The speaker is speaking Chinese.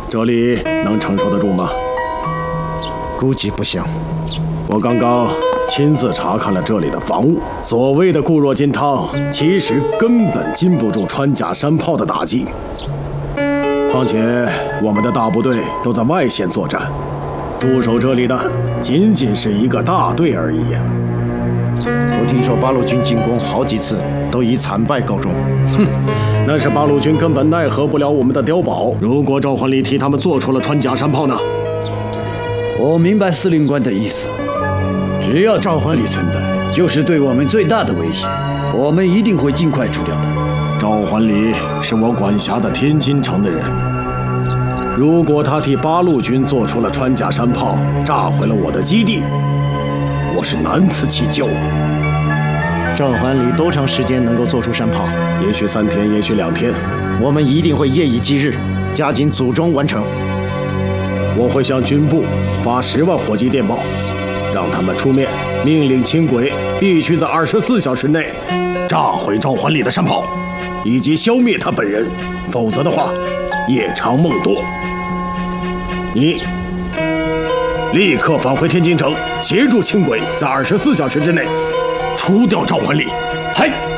这里能承受得住吗？ 估计不行。 我刚刚亲自查看了这里的防务，所谓的固若金汤，其实根本经不住穿甲山炮的打击。况且我们的大部队都在外线作战，驻守这里的仅仅是一个大队而已。 我听说八路军进攻好几次都以惨败告终。 哼，那是八路军根本奈何不了我们的碉堡。如果赵焕礼替他们做出了穿甲山炮呢？ 我明白司令官的意思，只要赵焕礼存在，就是对我们最大的威胁，我们一定会尽快除掉他。 赵焕礼是我管辖的天津城的人，如果他替八路军做出了穿甲山炮，炸毁了我的基地，我是难辞其咎啊！ 赵焕礼多长时间能够做出山炮？ 也许3天，也许2天。 我们一定会夜以继日，加紧组装完成。 我会向军部发10万火急电报，让他们出面命令轻轨必须在24小时内炸毁赵焕礼的山炮，以及消灭他本人，否则的话，夜长梦多。你立刻返回天津城，协助轻轨在24小时之内除掉赵焕礼。 嗨。